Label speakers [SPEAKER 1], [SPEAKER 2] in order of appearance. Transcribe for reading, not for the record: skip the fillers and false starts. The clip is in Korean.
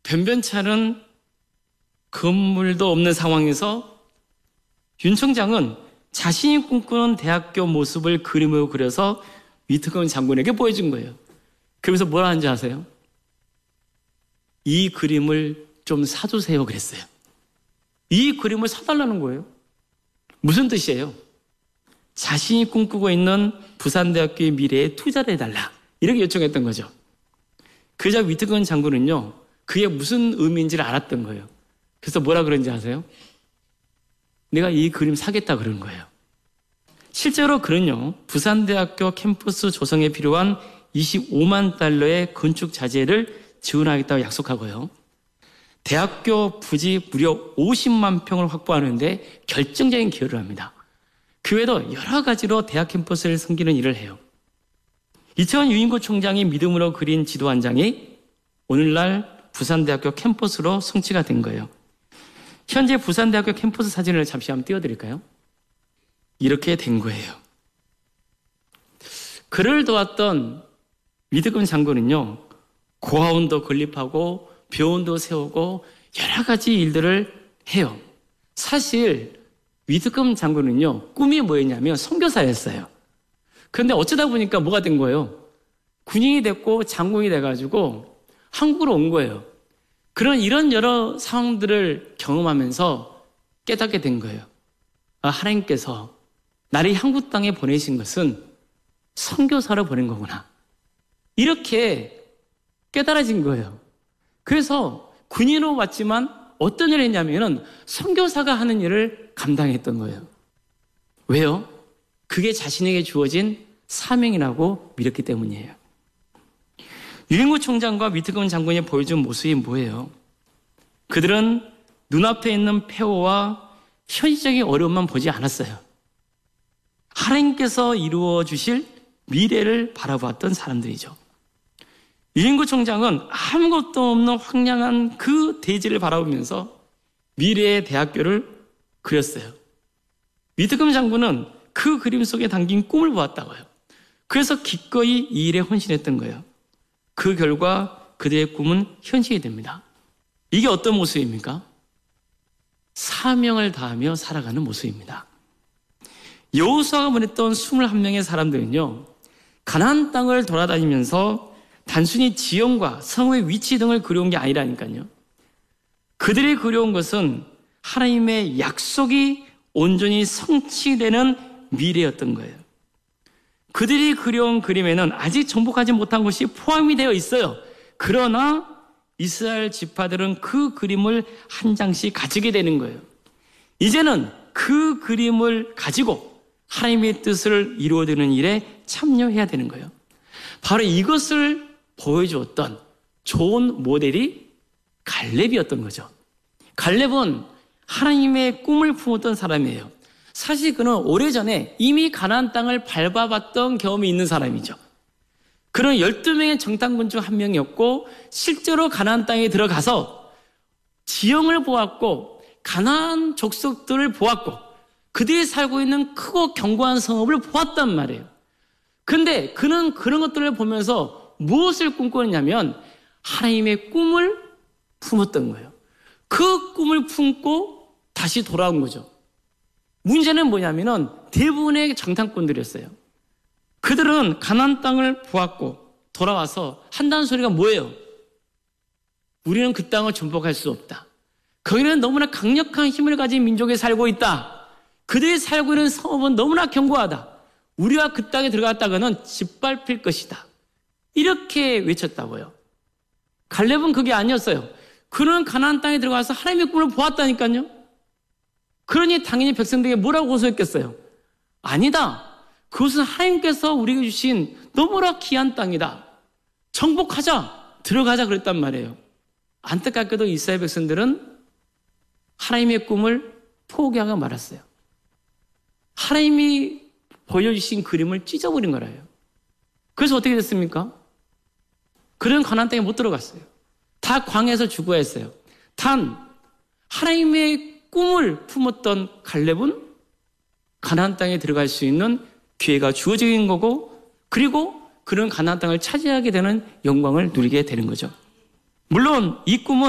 [SPEAKER 1] 변변치 않은 건물도 없는 상황에서 윤 총장은 자신이 꿈꾸는 대학교 모습을 그림으로 그려서 위트건 장군에게 보여준 거예요. 그러면서 뭐라 하는지 아세요? 이 그림을 좀 사주세요 그랬어요. 이 그림을 사달라는 거예요. 무슨 뜻이에요? 자신이 꿈꾸고 있는 부산대학교의 미래에 투자를 해달라, 이렇게 요청했던 거죠. 그러자 위트건 장군은요, 그게 무슨 의미인지를 알았던 거예요. 그래서 뭐라 그런지 아세요? 내가 이 그림 사겠다 그런 거예요. 실제로 그는요, 부산대학교 캠퍼스 조성에 필요한 25만 달러의 건축 자재를 지원하겠다고 약속하고요, 대학교 부지 무려 50만 평을 확보하는데 결정적인 기여를 합니다. 그 외에도 여러 가지로 대학 캠퍼스를 섬기는 일을 해요. 이태원 유인구 총장이 믿음으로 그린 지도 한 장이 오늘날 부산대학교 캠퍼스로 성취가 된 거예요. 현재 부산대학교 캠퍼스 사진을 잠시 한번 띄워드릴까요? 이렇게 된 거예요. 그를 도왔던 위트건 장군은요, 고아원도 건립하고 병원도 세우고 여러 가지 일들을 해요. 사실 위트건 장군은요, 꿈이 뭐였냐면 선교사였어요. 그런데 어쩌다 보니까 뭐가 된 거예요? 군인이 됐고 장군이 돼가지고 한국으로 온 거예요. 그런 이런 여러 상황들을 경험하면서 깨닫게 된 거예요. 하나님께서 나를 한국 땅에 보내신 것은 선교사로 보낸 거구나, 이렇게 깨달아진 거예요. 그래서 군인으로 왔지만 어떤 일을 했냐면은 선교사가 하는 일을 감당했던 거예요. 왜요? 그게 자신에게 주어진 사명이라고 믿었기 때문이에요. 유인구 총장과 위트건 장군이 보여준 모습이 뭐예요? 그들은 눈앞에 있는 폐허와 현실적인 어려움만 보지 않았어요. 하나님께서 이루어 주실 미래를 바라보았던 사람들이죠. 유인구 총장은 아무것도 없는 황량한 그 대지를 바라보면서 미래의 대학교를 그렸어요. 위트건 장군은 그 그림 속에 담긴 꿈을 보았다고요. 그래서 기꺼이 이 일에 헌신했던 거예요. 그 결과 그들의 꿈은 현실이 됩니다. 이게 어떤 모습입니까? 사명을 다하며 살아가는 모습입니다. 여호수아가 보냈던 21명의 사람들은요, 가나안 땅을 돌아다니면서 단순히 지형과 성의 위치 등을 그려온 게 아니라니까요. 그들이 그려온 것은 하나님의 약속이 온전히 성취되는 미래였던 거예요. 그들이 그려온 그림에는 아직 정복하지 못한 것이 포함이 되어 있어요. 그러나 이스라엘 지파들은 그 그림을 한 장씩 가지게 되는 거예요. 이제는 그 그림을 가지고 하나님의 뜻을 이루어내는 일에 참여해야 되는 거예요. 바로 이것을 보여주었던 좋은 모델이 갈렙이었던 거죠. 갈렙은 하나님의 꿈을 품었던 사람이에요. 사실 그는 오래전에 이미 가나안 땅을 밟아봤던 경험이 있는 사람이죠. 그는 12명의 정탐꾼 중 한 명이었고 실제로 가나안 땅에 들어가서 지형을 보았고 가나안 족속들을 보았고 그들이 살고 있는 크고 견고한 성읍을 보았단 말이에요. 그런데 그는 그런 것들을 보면서 무엇을 꿈꾸느냐면 하나님의 꿈을 품었던 거예요. 그 꿈을 품고 다시 돌아온 거죠. 문제는 뭐냐면은 대부분의 정탐꾼들이었어요. 그들은 가나안 땅을 보았고 돌아와서 한다는 소리가 뭐예요? 우리는 그 땅을 정복할 수 없다. 거기는 너무나 강력한 힘을 가진 민족이 살고 있다. 그들이 살고 있는 성읍은 너무나 견고하다. 우리가 그 땅에 들어갔다가는 짓밟힐 것이다. 이렇게 외쳤다고요. 갈렙은 그게 아니었어요. 그는 가나안 땅에 들어가서 하나님의 꿈을 보았다니까요. 그러니 당연히 백성들에게 뭐라고 고소했겠어요? 아니다. 그것은 하나님께서 우리에게 주신 너무나 귀한 땅이다. 정복하자. 들어가자 그랬단 말이에요. 안타깝게도 이스라엘 백성들은 하나님의 꿈을 포기하고 말았어요. 하나님이 보여주신 그림을 찢어버린 거라요. 그래서 어떻게 됐습니까? 그들은 가나안 땅에 못 들어갔어요. 다 광야에서 죽어야 했어요. 단 하나님의 꿈을 품었던 갈렙은 가나안 땅에 들어갈 수 있는 기회가 주어진 거고, 그리고 그는 가나안 땅을 차지하게 되는 영광을 누리게 되는 거죠. 물론 이 꿈은